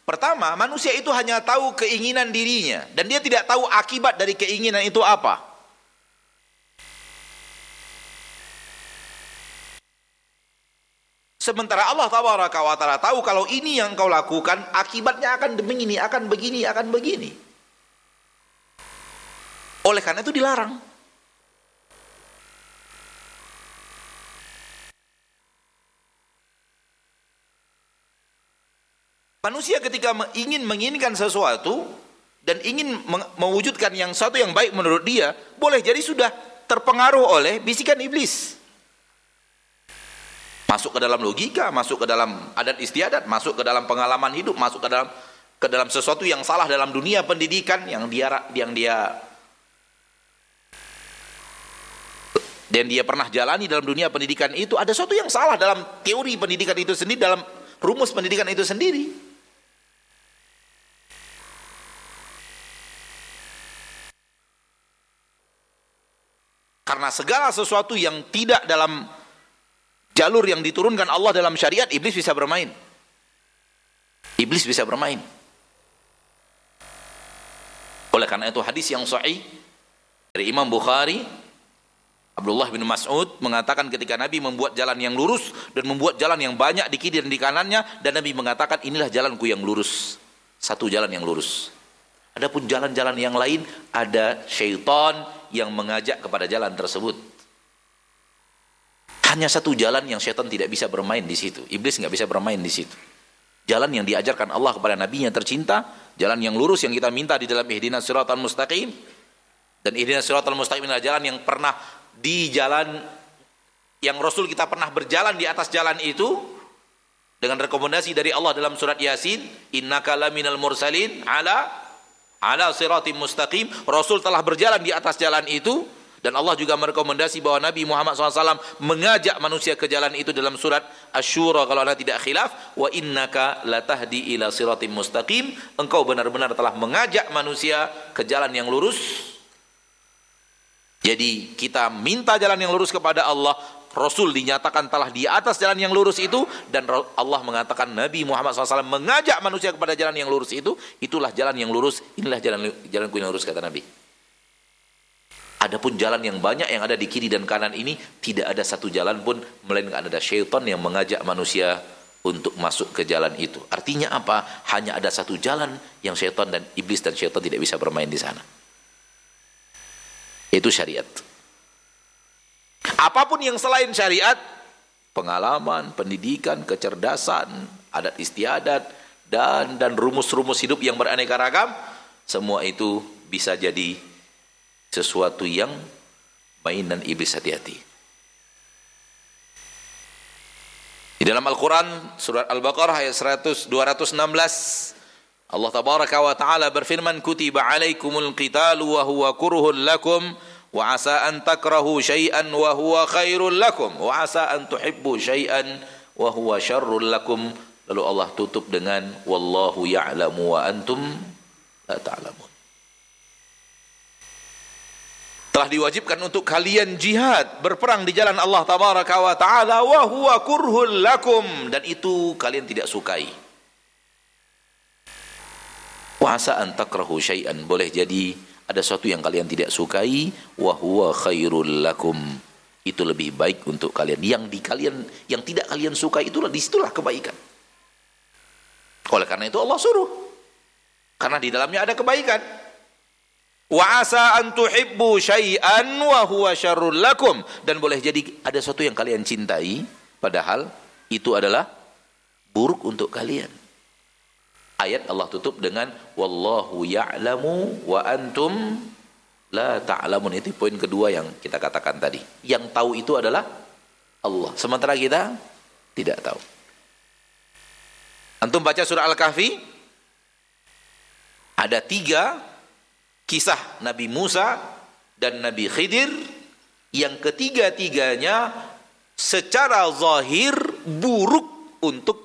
Pertama, manusia itu hanya tahu keinginan dirinya dan dia tidak tahu akibat dari keinginan itu apa. Sementara Allah tabaraka wa taala tahu kalau ini yang kau lakukan akibatnya akan begini, akan begini, akan begini. Oleh karena itu dilarang. Manusia ketika menginginkan sesuatu dan ingin mewujudkan yang satu yang baik menurut dia, boleh jadi sudah terpengaruh oleh bisikan iblis. Masuk ke dalam logika, masuk ke dalam adat istiadat, masuk ke dalam pengalaman hidup, masuk ke dalam sesuatu yang salah dalam dunia pendidikan yang dia pernah jalani dalam dunia pendidikan itu. Ada sesuatu yang salah dalam teori pendidikan itu sendiri, dalam rumus pendidikan itu sendiri. Karena segala sesuatu yang tidak dalam jalur yang diturunkan Allah dalam syariat, iblis bisa bermain. Iblis bisa bermain. Oleh karena itu hadis yang sahih dari Imam Bukhari, Abdullah bin Mas'ud mengatakan ketika Nabi membuat jalan yang lurus dan membuat jalan yang banyak di kiri dan di kanannya, dan Nabi mengatakan inilah jalanku yang lurus, satu jalan yang lurus. Adapun jalan-jalan yang lain ada syaitan yang mengajak kepada jalan tersebut. Hanya satu jalan yang syaitan tidak bisa bermain di situ. Iblis nggak bisa bermain di situ. Jalan yang diajarkan Allah kepada nabinya tercinta, jalan yang lurus yang kita minta di dalam ihdinas siratal mustaqim. Dan ihdinas siratal mustaqim adalah jalan yang pernah di jalan yang Rasul kita pernah berjalan di atas jalan itu dengan rekomendasi dari Allah dalam surat Yasin, innaka laminal mursalin ala siratim mustaqim. Rasul telah berjalan di atas jalan itu, dan Allah juga merekomendasi bahwa Nabi Muhammad SAW mengajak manusia ke jalan itu dalam surat Asy-Syura kalau Anda tidak khilaf, wa innaka latahdi ila siratim mustaqim, engkau benar-benar telah mengajak manusia ke jalan yang lurus. Jadi kita minta jalan yang lurus kepada Allah, Rasul dinyatakan telah di atas jalan yang lurus itu, dan Allah mengatakan Nabi Muhammad SAW mengajak manusia kepada jalan yang lurus itu. Itulah jalan yang lurus, inilah jalanku yang lurus, kata Nabi. Adapun jalan yang banyak yang ada di kiri dan kanan ini, tidak ada satu jalan pun melainkan ada syaitan yang mengajak manusia untuk masuk ke jalan itu. Artinya apa? Hanya ada satu jalan yang syaitan dan iblis dan syaitan tidak bisa bermain di sana, yaitu syariat. Apapun yang selain syariat, pengalaman, pendidikan, kecerdasan, adat istiadat, dan rumus-rumus hidup yang beraneka ragam, semua itu bisa jadi sesuatu yang mainan iblis. Hati-hati. Di dalam Al-Quran, surat Al-Baqarah ayat 216, Allah tabaraka wa ta'ala berfirman, kutiba alaikumul qitalu wa huwa kurhun lakum wa asa an takrahu syai'an wa huwa khairul lakum wa asa an tuhibbu syai'an wa huwa syarrul lakum. Lalu Allah tutup dengan wallahu ya'lamu wa antum la ta'lamun. Telah diwajibkan untuk kalian jihad, berperang di jalan Allah tabaraka wa ta'ala, wa huwa kurhul lakum, dan itu kalian tidak sukai. Wa asa an takrahu syai'an, boleh jadi ada sesuatu yang kalian tidak sukai, wa huwa khairul lakum, itu lebih baik untuk kalian. Yang tidak kalian sukai itulah, disitulah kebaikan. Oleh karena itu Allah suruh, karena di dalamnya ada kebaikan. Wa asa an tuhibbu syai'an wa huwa syarrul lakum, dan boleh jadi ada sesuatu yang kalian cintai padahal itu adalah buruk untuk kalian. Ayat Allah tutup dengan wallahu ya'lamu wa antum la ta'lamun. Itu poin kedua yang kita katakan tadi. Yang tahu itu adalah Allah, sementara kita tidak tahu. Antum baca surah Al-Kahfi, ada 3 kisah Nabi Musa dan Nabi Khidir yang ketiga-tiganya secara zahir buruk untuk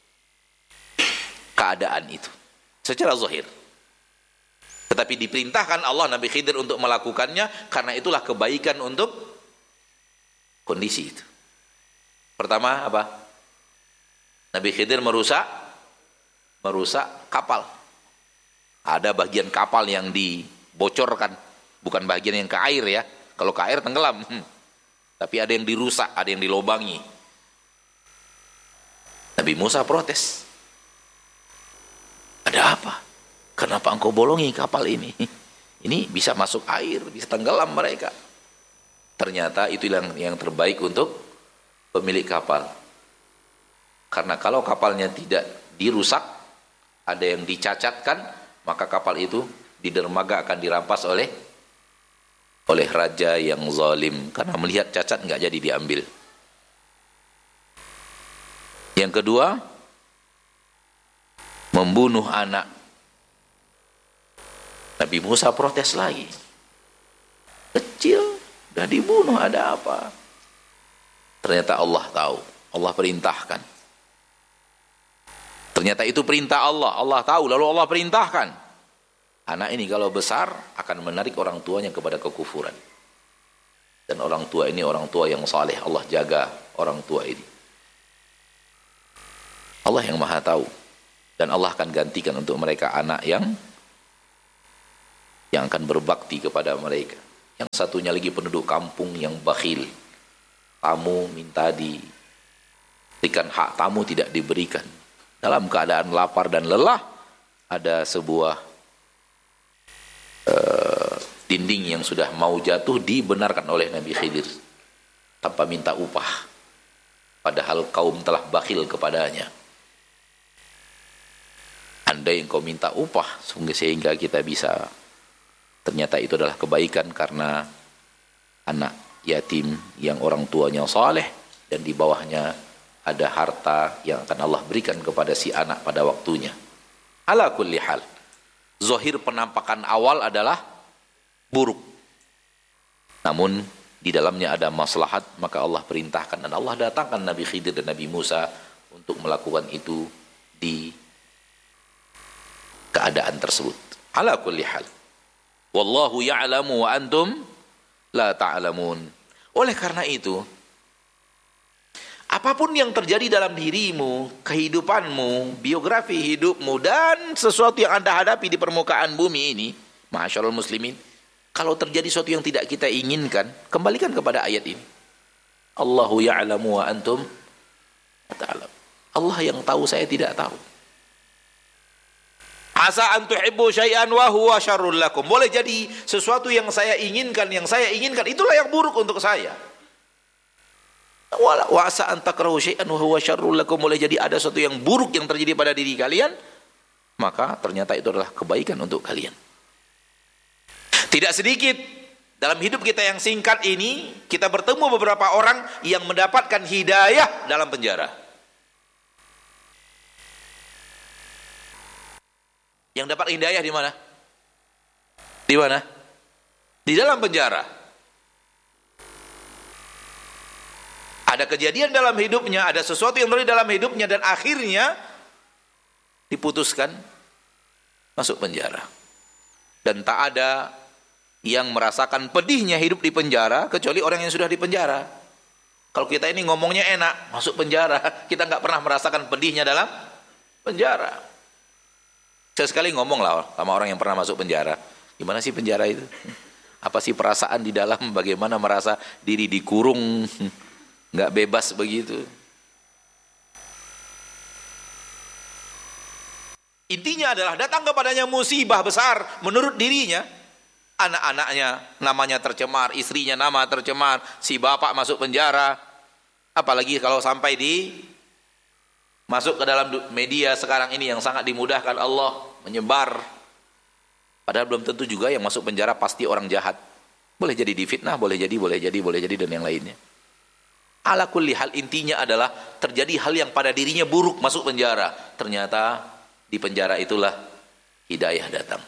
keadaan itu, secara zahir. Tetapi diperintahkan Allah Nabi Khidir untuk melakukannya, karena itulah kebaikan untuk kondisi itu. Pertama apa? Nabi Khidir merusak merusak kapal. Ada bagian kapal yang dibocorkan, bukan bagian yang ke air ya. Kalau ke air tenggelam. Tapi ada yang dirusak, ada yang dilobangi. Nabi Musa protes. Ada apa? Kenapa engkau bolongi kapal ini? Ini bisa masuk air, bisa tenggelam mereka. Ternyata itu yang terbaik untuk pemilik kapal. Karena kalau kapalnya tidak dirusak, ada yang dicacatkan, maka kapal itu di dermaga akan dirampas oleh raja yang zalim. Karena melihat cacat nggak jadi diambil. Yang kedua, membunuh anak. Nabi Musa protes lagi. Kecil, udah dibunuh, ada apa? Ternyata Allah tahu, Allah perintahkan. Ternyata itu perintah Allah, Allah tahu, lalu Allah perintahkan. Anak ini kalau besar akan menarik orang tuanya kepada kekufuran. Dan orang tua ini orang tua yang saleh, Allah jaga orang tua ini. Allah yang maha tahu. Dan Allah akan gantikan untuk mereka anak yang akan berbakti kepada mereka. Yang satunya lagi penduduk kampung yang bakhil. Tamu minta diberikan hak tamu, tidak diberikan. Dalam keadaan lapar dan lelah, ada sebuah dinding yang sudah mau jatuh dibenarkan oleh Nabi Khidir tanpa minta upah. Padahal kaum telah bakhil kepadanya. Andai engkau minta upah sehingga kita bisa, ternyata itu adalah kebaikan karena anak yatim yang orang tuanya saleh dan di bawahnya ada harta yang akan Allah berikan kepada si anak pada waktunya. Ala kulli hal, zahir penampakan awal adalah buruk. Namun di dalamnya ada maslahat, maka Allah perintahkan dan Allah datangkan Nabi Khidir dan Nabi Musa untuk melakukan itu di keadaan tersebut. Ala kulli hal. Wallahu ya'lamu wa antum la ta'lamun. Oleh karena itu, apapun yang terjadi dalam dirimu, kehidupanmu, biografi hidupmu, dan sesuatu yang Anda hadapi di permukaan bumi ini, ma'asyarul muslimin, kalau terjadi sesuatu yang tidak kita inginkan, kembalikan kepada ayat ini. Allahu ya'lamu wa antum la ta'lamun. Allah yang tahu, saya tidak tahu. Asa an tuhibbu syai'an wa huwa syarrul lakum. Boleh jadi sesuatu yang saya inginkan itulah yang buruk untuk saya. Wa asa an takrahu syai'an wa huwa syarrul lakum. Boleh jadi ada sesuatu yang buruk yang terjadi pada diri kalian, maka ternyata itu adalah kebaikan untuk kalian. Tidak sedikit dalam hidup kita yang singkat ini, kita bertemu beberapa orang yang mendapatkan hidayah dalam penjara. Yang dapat hidayah di mana? Di mana? Di dalam penjara. Ada kejadian dalam hidupnya, ada sesuatu yang terjadi dalam hidupnya, dan akhirnya diputuskan masuk penjara. Dan tak ada yang merasakan pedihnya hidup di penjara kecuali orang yang sudah di penjara. Kalau kita ini ngomongnya enak, masuk penjara, kita nggak pernah merasakan pedihnya dalam penjara. Sekali ngomong lah sama orang yang pernah masuk penjara. Gimana sih penjara itu? Apa sih perasaan di dalam? Bagaimana merasa diri dikurung, nggak bebas begitu? Intinya adalah datang kepadanya musibah besar menurut dirinya. Anak-anaknya namanya tercemar, istrinya nama tercemar, si bapak masuk penjara. Apalagi kalau sampai masuk ke dalam media sekarang ini yang sangat dimudahkan Allah menyebar. Padahal belum tentu juga yang masuk penjara pasti orang jahat. Boleh jadi difitnah, boleh jadi dan yang lainnya. Ala kulli hal, intinya adalah terjadi hal yang pada dirinya buruk, masuk penjara. Ternyata di penjara itulah hidayah datang.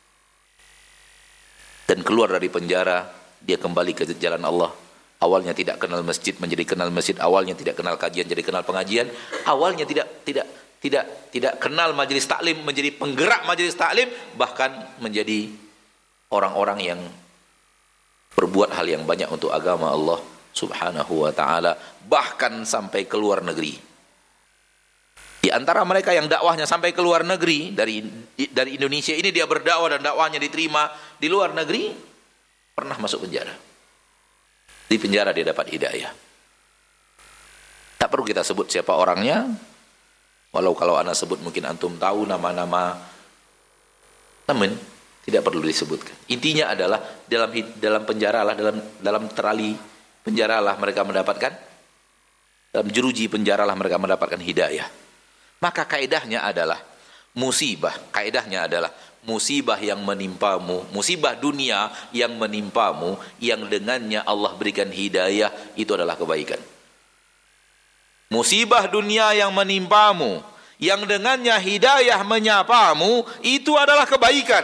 Dan keluar dari penjara, dia kembali ke jalan Allah. Awalnya tidak kenal masjid menjadi kenal masjid, awalnya tidak kenal kajian jadi kenal pengajian, awalnya tidak kenal majelis taklim menjadi penggerak majelis taklim, bahkan menjadi orang-orang yang berbuat hal yang banyak untuk agama Allah Subhanahu wa taala, bahkan sampai ke luar negeri. Di antara mereka yang dakwahnya sampai ke luar negeri, dari Indonesia ini dia berdakwah dan dakwahnya diterima di luar negeri, pernah masuk penjara. Di penjara dia dapat hidayah. Tak perlu kita sebut siapa orangnya, walau kalau ana sebut mungkin antum tahu nama-nama, namun tidak perlu disebutkan. Intinya adalah dalam penjara lah, dalam terali penjara lah mereka mendapatkan, dalam jeruji penjara lah mereka mendapatkan hidayah. Maka kaidahnya adalah musibah. Kaidahnya adalah musibah yang menimpamu, musibah dunia yang menimpamu, yang dengannya Allah berikan hidayah, itu adalah kebaikan. Musibah dunia yang menimpamu, yang dengannya hidayah menyapamu, itu adalah kebaikan.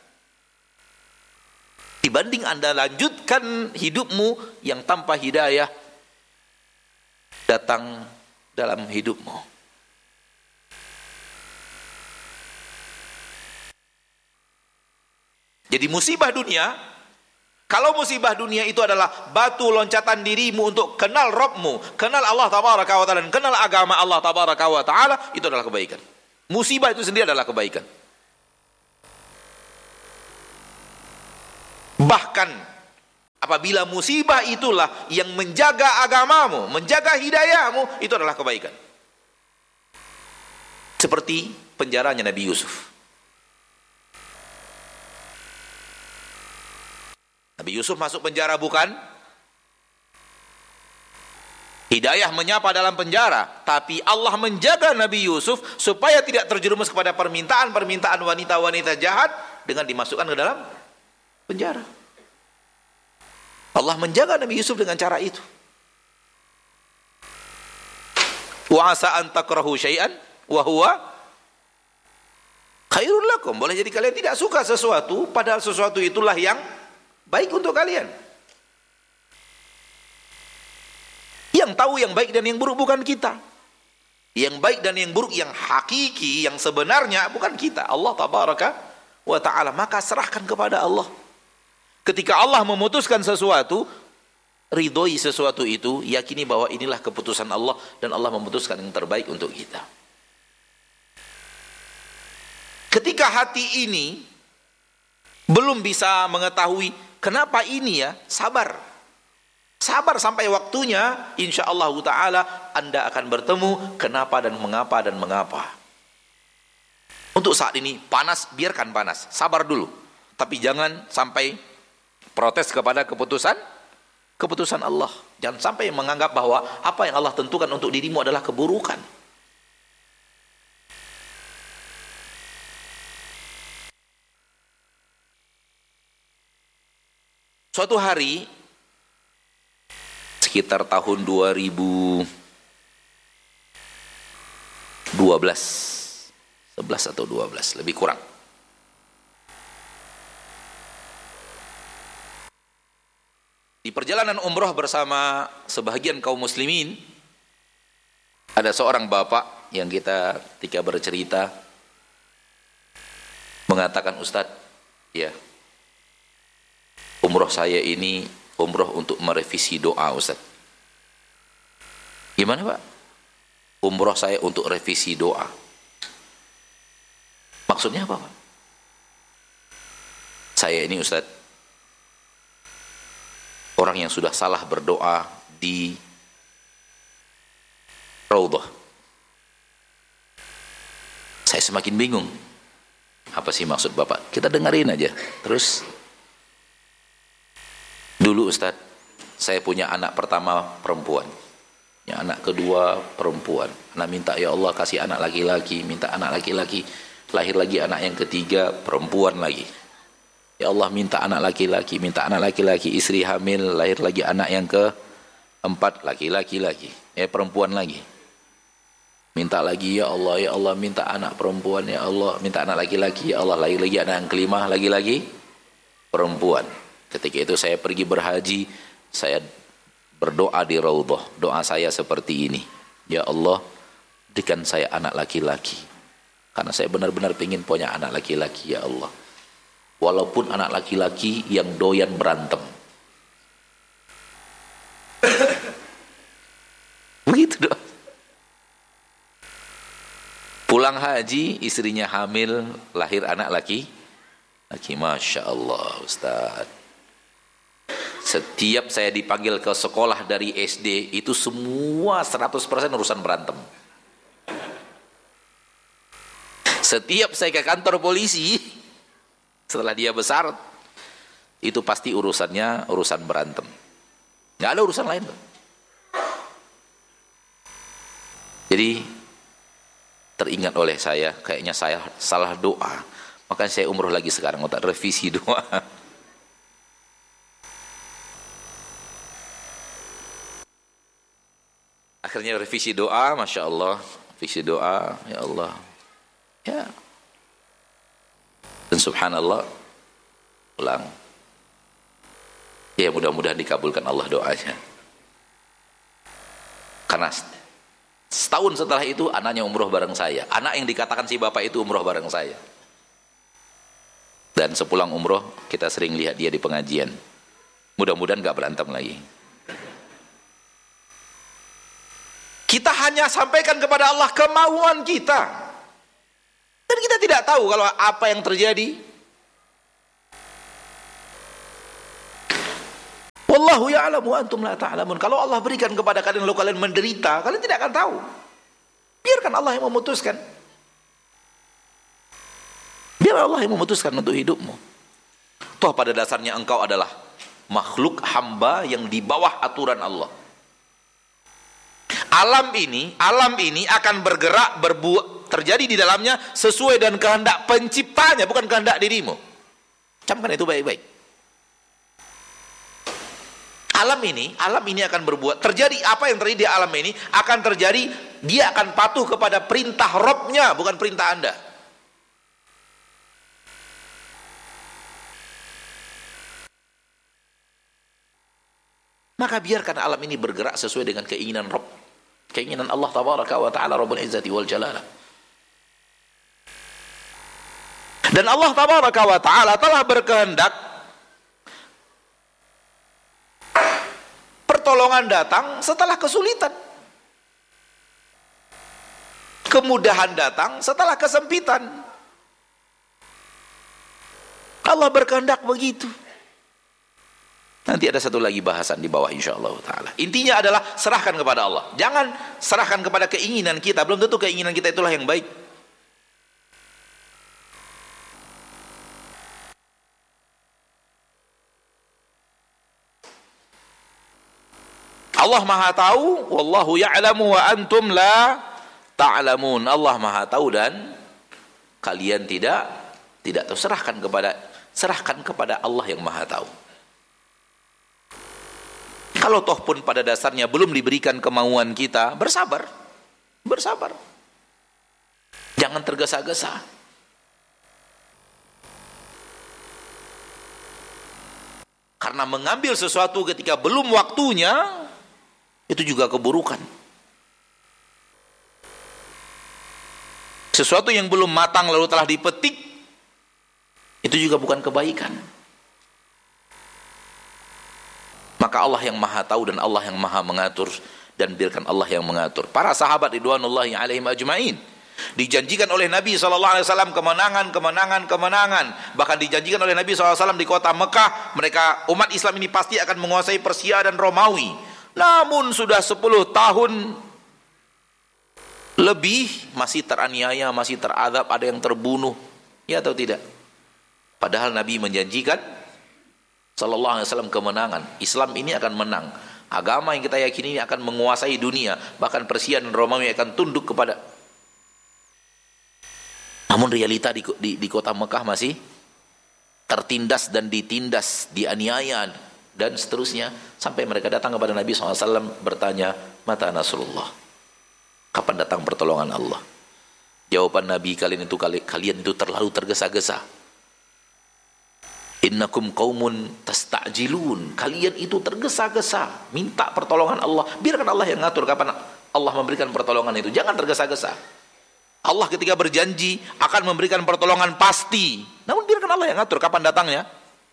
Dibanding Anda lanjutkan hidupmu yang tanpa hidayah datang dalam hidupmu. Jadi musibah dunia, kalau musibah dunia itu adalah batu loncatan dirimu untuk kenal Rabbmu, kenal Allah Tabaraka wa Ta'ala, dan kenal agama Allah Tabaraka wa Ta'ala, itu adalah kebaikan. Musibah itu sendiri adalah kebaikan. Bahkan apabila musibah itulah yang menjaga agamamu, menjaga hidayahmu, itu adalah kebaikan. Seperti penjaranya Nabi Yusuf. Nabi Yusuf masuk penjara bukan hidayah menyapa dalam penjara, tapi Allah menjaga Nabi Yusuf supaya tidak terjerumus kepada permintaan-permintaan wanita-wanita jahat dengan dimasukkan ke dalam penjara. Allah menjaga Nabi Yusuf dengan cara itu. Wa asa an takrahu syai'an wa huwa khairul lakum. Boleh jadi kalian tidak suka sesuatu, padahal sesuatu itulah yang baik untuk kalian. Yang tahu yang baik dan yang buruk bukan kita. Yang baik dan yang buruk, yang hakiki, yang sebenarnya bukan kita, Allah Tabaraka wa Ta'ala. Maka serahkan kepada Allah. Ketika Allah memutuskan sesuatu, ridhoi sesuatu itu, yakini bahwa inilah keputusan Allah dan Allah memutuskan yang terbaik untuk kita. Ketika hati ini belum bisa mengetahui kenapa ini ya, sabar. Sabar sampai waktunya, insyaallah ta'ala Anda akan bertemu kenapa dan mengapa. Untuk saat ini panas, biarkan panas, sabar dulu. Tapi jangan sampai protes kepada keputusan Allah. Jangan sampai menganggap bahwa apa yang Allah tentukan untuk dirimu adalah keburukan. Suatu hari sekitar tahun 2012, 11 atau 12, lebih kurang. Di perjalanan umroh bersama sebahagian kaum muslimin, ada seorang bapak yang kita ketika bercerita mengatakan, Ustadz, ya, umroh saya ini umroh untuk merevisi doa, Ustadz. Gimana Pak? Umroh saya untuk revisi doa. Maksudnya apa Pak? Saya ini Ustadz, orang yang sudah salah berdoa di Raudhah. Saya semakin bingung. Apa sih maksud Bapak? Kita dengerin aja. Terus, dulu Ustadz, saya punya anak pertama perempuan, ya, anak kedua perempuan. Anak minta, ya Allah kasih anak laki-laki, minta anak laki-laki. Lahir lagi anak yang ketiga, perempuan lagi. Ya Allah minta anak laki-laki, minta anak laki-laki, istri hamil, lahir lagi anak yang keempat, laki-laki lagi, perempuan lagi. Minta lagi, ya Allah minta anak perempuan, ya Allah minta anak laki-laki, ya Allah lahir lagi anak yang kelima, lagi-lagi perempuan. Ketika itu saya pergi berhaji, saya berdoa di Raudhah. Doa saya seperti ini, ya Allah berikan saya anak laki-laki, karena saya benar-benar ingin punya anak laki-laki, ya Allah. Walaupun anak laki-laki yang doyan berantem. Begitu doa. Pulang haji, istrinya hamil, lahir anak laki. Masya Allah Ustaz. Setiap saya dipanggil ke sekolah dari SD, itu semua 100% urusan berantem. Setiap saya ke kantor polisi, setelah dia besar, itu pasti urusannya urusan berantem. Nggak ada urusan lain. Jadi teringat oleh saya, kayaknya saya salah doa. Makanya saya umroh lagi sekarang, untuk revisi doa. Akhirnya revisi doa, Masya Allah. Revisi doa, ya Allah. Ya. Dan subhanallah, pulang. Ya mudah-mudahan dikabulkan Allah doanya. Karena setahun setelah itu anaknya umroh bareng saya. Anak yang dikatakan si bapak itu umroh bareng saya. Dan sepulang umroh kita sering lihat dia di pengajian. Mudah-mudahan gak berantem lagi. Kita hanya sampaikan kepada Allah kemauan kita. Dan kita tidak tahu kalau apa yang terjadi. Wallahu ya'lamu wa antum la ta'lamun. Kalau Allah berikan kepada kalian lalu kalian menderita, kalian tidak akan tahu. Biarkan Allah yang memutuskan. Biar Allah yang memutuskan untuk hidupmu. Toh pada dasarnya engkau adalah makhluk hamba yang di bawah aturan Allah. Alam ini akan bergerak, berbuat, terjadi di dalamnya sesuai dengan kehendak penciptanya, bukan kehendak dirimu. Camkan itu baik-baik. Alam ini akan berbuat, terjadi apa yang terjadi di alam ini akan terjadi, dia akan patuh kepada perintah Rabb-nya, bukan perintah Anda. Maka biarkan alam ini bergerak sesuai dengan keinginan Rabb, keinginan Allah tabaraka wa ta'ala Rabbul Izzati wal Jalalah. Dan Allah tabaraka wa ta'ala telah berkehendak pertolongan datang setelah kesulitan, kemudahan datang setelah kesempitan. Allah berkehendak begitu. Nanti ada satu lagi bahasan di bawah insyaallah ta'ala. Intinya adalah serahkan kepada Allah. Jangan serahkan kepada keinginan kita. Belum tentu keinginan kita itulah yang baik. Allah Maha tahu, wallahu ya'lamu wa antum la ta'lamun. Allah Maha tahu dan kalian tidak tahu. Serahkan kepada Allah yang Maha tahu. Kalau toh pun pada dasarnya belum diberikan kemauan kita, bersabar. Jangan tergesa-gesa. Karena mengambil sesuatu ketika belum waktunya, itu juga keburukan. Sesuatu yang belum matang lalu telah dipetik, itu juga bukan kebaikan. Maka Allah yang Maha tahu dan Allah yang Maha mengatur, dan biarkan Allah yang mengatur. Para sahabat ridwanullahi alaihim ajma'in dijanjikan oleh Nabi SAW kemenangan. Bahkan dijanjikan oleh Nabi SAW di kota Mekah, mereka umat Islam ini pasti akan menguasai Persia dan Romawi. Namun sudah 10 tahun lebih masih teraniaya, masih teradab, ada yang terbunuh. Ya atau tidak? Padahal Nabi menjanjikan sallallahu alaihi wasallam kemenangan. Islam ini akan menang. Agama yang kita yakini ini akan menguasai dunia. Bahkan Persia dan Romawi akan tunduk kepada. Namun realita di kota Mekah masih tertindas dan ditindas, dianiaya dan seterusnya. Sampai mereka datang kepada Nabi SAW bertanya, mata nasrullah? Kapan datang pertolongan Allah? Jawaban Nabi, kalian itu terlalu tergesa-gesa. Innakum qaumun tasta'jilun. Kalian itu tergesa-gesa minta pertolongan Allah. Biarkan Allah yang ngatur kapan Allah memberikan pertolongan itu. Jangan tergesa-gesa. Allah ketika berjanji akan memberikan pertolongan pasti. Namun biarkan Allah yang ngatur kapan datangnya.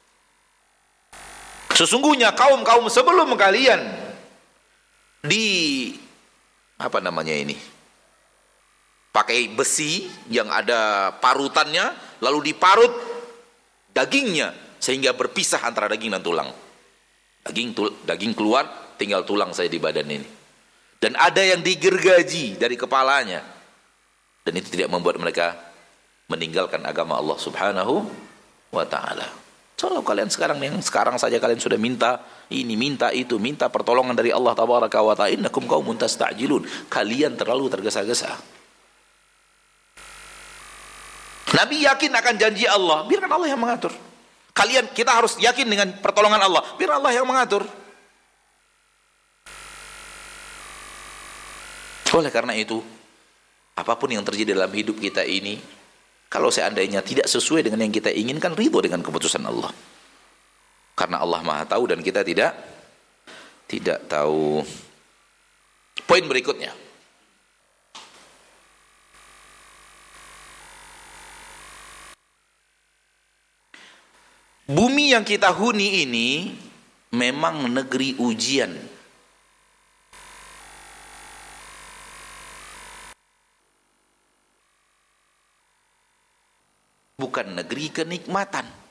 Sesungguhnya kaum-kaum sebelum kalian pakai besi yang ada parutannya, lalu diparut dagingnya sehingga berpisah antara daging dan tulang. Daging keluar, tinggal tulang saya di badan ini. Dan ada yang digergaji dari kepalanya. Dan itu tidak membuat mereka meninggalkan agama Allah Subhanahu wa ta'ala. Kalau kalian sekarang saja kalian sudah minta ini, minta itu, minta pertolongan dari Allah tabaraka wa ta'ala, innakum qaumun tasta'jilun. Kalian terlalu tergesa-gesa. Nabi yakin akan janji Allah, biarkan Allah yang mengatur. Kita harus yakin dengan pertolongan Allah, biar Allah yang mengatur. Oleh karena itu, apapun yang terjadi dalam hidup kita ini, kalau seandainya tidak sesuai dengan yang kita inginkan, ridho dengan keputusan Allah. Karena Allah Maha tahu dan kita tidak tahu. Poin berikutnya. Bumi yang kita huni ini memang negeri ujian. Bukan negeri kenikmatan.